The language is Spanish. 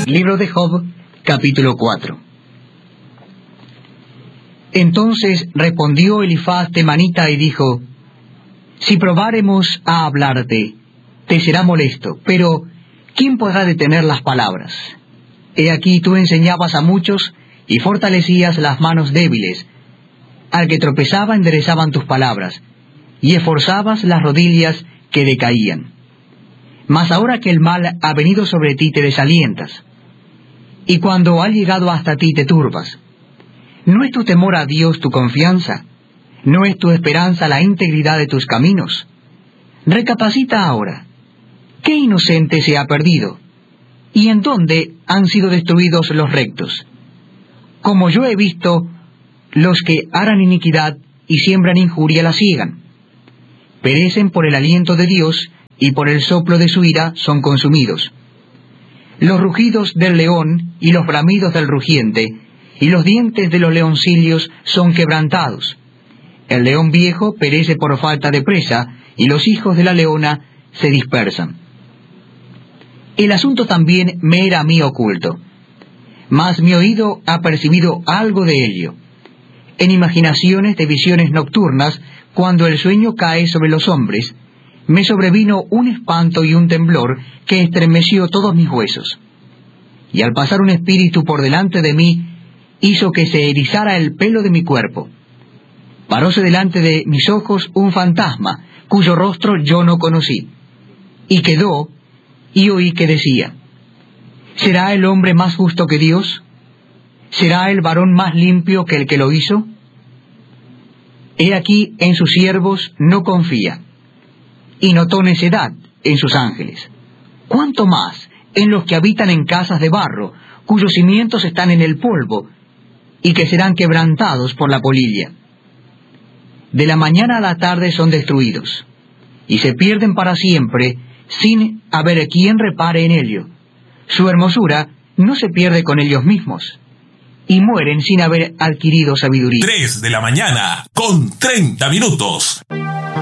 Libro de Job, capítulo 4. Entonces respondió Elifaz temanita y dijo: Si probáremos a hablarte, te será molesto, pero ¿quién podrá detener las palabras? He aquí tú enseñabas a muchos y fortalecías las manos débiles. Al que tropezaba enderezaban tus palabras, y esforzabas las rodillas que decaían. Mas ahora que el mal ha venido sobre ti te desalientas, y cuando ha llegado hasta ti te turbas. ¿No es tu temor a Dios tu confianza? ¿No es tu esperanza la integridad de tus caminos? Recapacita ahora. ¿Qué inocente se ha perdido? ¿Y en dónde han sido destruidos los rectos? Como yo he visto, los que harán iniquidad y siembran injuria la ciegan. Perecen por el aliento de Dios, y por el soplo de su ira son consumidos. Los rugidos del león y los bramidos del rugiente, y los dientes de los leoncillos son quebrantados. El león viejo perece por falta de presa, y los hijos de la leona se dispersan. El asunto también me era a mí oculto, mas mi oído ha percibido algo de ello. En imaginaciones de visiones nocturnas, cuando el sueño cae sobre los hombres, me sobrevino un espanto y un temblor que estremeció todos mis huesos. Y al pasar un espíritu por delante de mí, hizo que se erizara el pelo de mi cuerpo. Paróse delante de mis ojos un fantasma, cuyo rostro yo no conocí. Y quedó, y oí que decía: ¿Será el hombre más justo que Dios? ¿Será el varón más limpio que el que lo hizo? He aquí en sus siervos no confía, y notó necedad en sus ángeles. ¿Cuánto más en los que habitan en casas de barro, cuyos cimientos están en el polvo, y que serán quebrantados por la polilla? De la mañana a la tarde son destruidos, y se pierden para siempre, sin haber quien repare en ello. Su hermosura no se pierde con ellos mismos, y mueren sin haber adquirido sabiduría. 3 de la mañana, con 30 minutos.